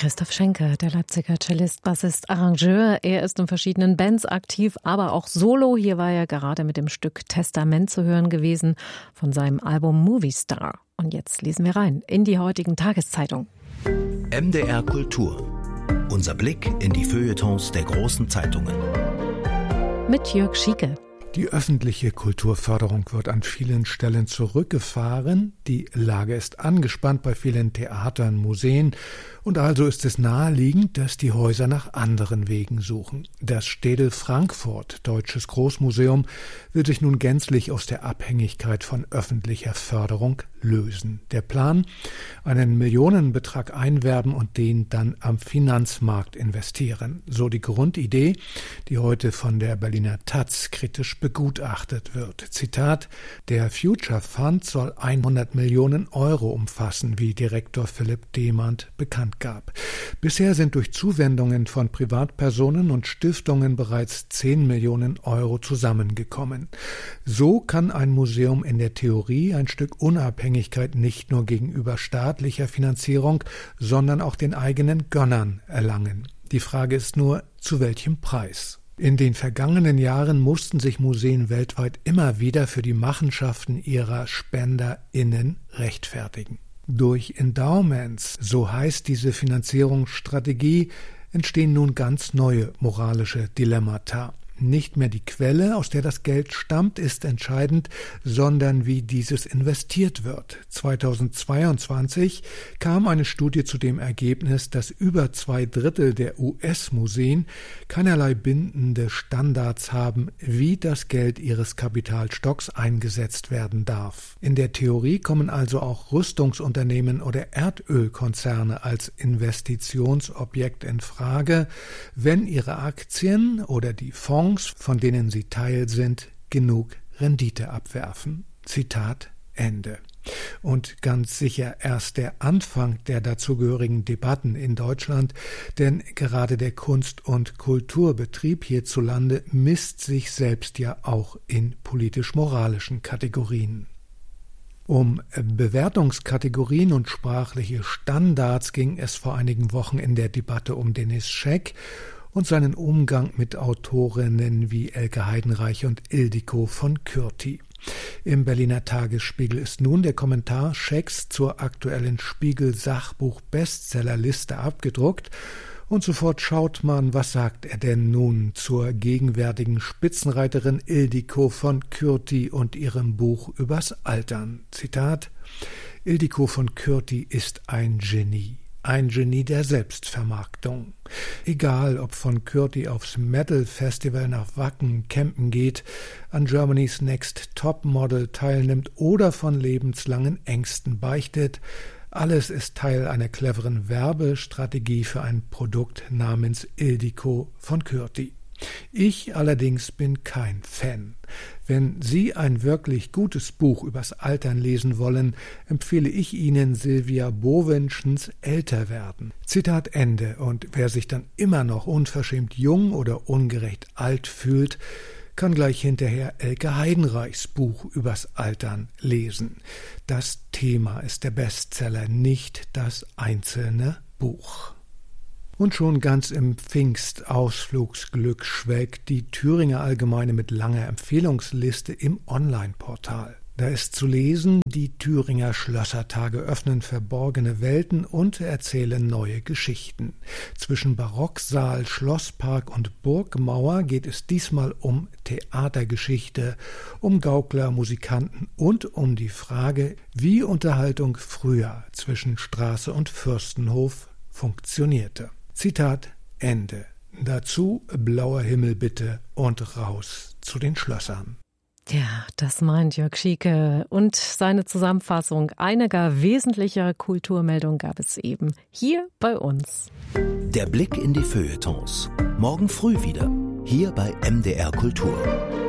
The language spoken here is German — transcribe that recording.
Christoph Schenke, der Leipziger Cellist, Bassist, Arrangeur. Er ist in verschiedenen Bands aktiv, aber auch solo. Hier war er gerade mit dem Stück Testament zu hören gewesen von seinem Album Movie Star. Und jetzt lesen wir rein in die heutigen Tageszeitung. MDR Kultur. Unser Blick in die Feuilletons der großen Zeitungen. Mit Jörg Schieke. Die öffentliche Kulturförderung wird an vielen Stellen zurückgefahren. Die Lage ist angespannt bei vielen Theatern, Museen. Und also ist es naheliegend, dass die Häuser nach anderen Wegen suchen. Das Städel Frankfurt, Deutsches Großmuseum, will sich nun gänzlich aus der Abhängigkeit von öffentlicher Förderung lösen. Der Plan: einen Millionenbetrag einwerben und den dann am Finanzmarkt investieren. So die Grundidee, die heute von der Berliner Taz kritisch begutachtet wird. Zitat: Der Future Fund soll 100 Millionen Euro umfassen, wie Direktor Philipp Demand bekannt gab. Bisher sind durch Zuwendungen von Privatpersonen und Stiftungen bereits 10 Millionen Euro zusammengekommen. So kann ein Museum in der Theorie ein Stück Unabhängigkeit nicht nur gegenüber staatlicher Finanzierung, sondern auch den eigenen Gönnern erlangen. Die Frage ist nur, zu welchem Preis? In den vergangenen Jahren mussten sich Museen weltweit immer wieder für die Machenschaften ihrer SpenderInnen rechtfertigen. Durch Endowments, so heißt diese Finanzierungsstrategie, entstehen nun ganz neue moralische Dilemmata. Nicht mehr die Quelle, aus der das Geld stammt, ist entscheidend, sondern wie dieses investiert wird. 2022 kam eine Studie zu dem Ergebnis, dass über 2/3 der US-Museen keinerlei bindende Standards haben, wie das Geld ihres Kapitalstocks eingesetzt werden darf. In der Theorie kommen also auch Rüstungsunternehmen oder Erdölkonzerne als Investitionsobjekt in Frage, wenn ihre Aktien oder die Fonds, von denen sie Teil sind, genug Rendite abwerfen. Zitat Ende. Und ganz sicher erst der Anfang der dazugehörigen Debatten in Deutschland, denn gerade der Kunst- und Kulturbetrieb hierzulande misst sich selbst ja auch in politisch-moralischen Kategorien. Um Bewertungskategorien und sprachliche Standards ging es vor einigen Wochen in der Debatte um Denis Scheck und seinen Umgang mit Autorinnen wie Elke Heidenreich und Ildiko von Kürti. Im Berliner Tagesspiegel ist nun der Kommentar Schecks zur aktuellen Spiegel-Sachbuch-Bestsellerliste abgedruckt und sofort schaut man, was sagt er denn nun zur gegenwärtigen Spitzenreiterin Ildiko von Kürti und ihrem Buch übers Altern. Zitat: Ildiko von Kürti ist ein Genie. Ein Genie der Selbstvermarktung. Egal, ob von Kürti aufs Metal-Festival nach Wacken campen geht, an Germany's Next Topmodel teilnimmt oder von lebenslangen Ängsten beichtet, alles ist Teil einer cleveren Werbestrategie für ein Produkt namens Ildiko von Kürti. Ich allerdings bin kein Fan. Wenn Sie ein wirklich gutes Buch übers Altern lesen wollen, empfehle ich Ihnen Silvia Bovenschens Älterwerden. Zitat Ende. Und wer sich dann immer noch unverschämt jung oder ungerecht alt fühlt, kann gleich hinterher Elke Heidenreichs Buch übers Altern lesen. Das Thema ist der Bestseller, nicht das einzelne Buch. Und schon ganz im Pfingstausflugsglück schwelgt die Thüringer Allgemeine mit langer Empfehlungsliste im Online-Portal. Da ist zu lesen: Die Thüringer Schlössertage öffnen verborgene Welten und erzählen neue Geschichten. Zwischen Barocksaal, Schlosspark und Burgmauer geht es diesmal um Theatergeschichte, um Gaukler, Musikanten und um die Frage, wie Unterhaltung früher zwischen Straße und Fürstenhof funktionierte. Zitat Ende. Dazu blauer Himmel bitte und raus zu den Schlössern. Ja, das meint Jörg Schieke. Und seine Zusammenfassung einiger wesentlicher Kulturmeldungen gab es eben hier bei uns. Der Blick in die Feuilletons. Morgen früh wieder. Hier bei MDR Kultur.